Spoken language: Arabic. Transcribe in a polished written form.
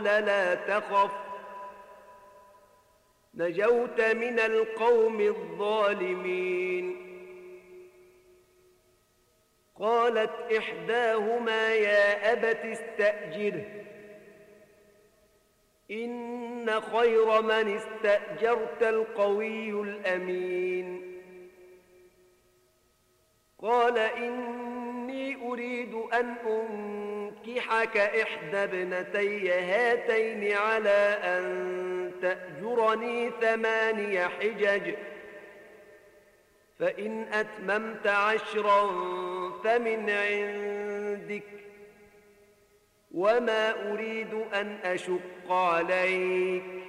لا تخف نجوت من القوم الظالمين. قالت إحداهما يا أبت استأجره إن خير من استأجرت القوي الأمين. قال إني أريد أن أنكحك إحدى ابنتي هاتين على أن تأجرني 8 حجج فإن أتممت 10 فمن عندك وما أريد أن أشق عليك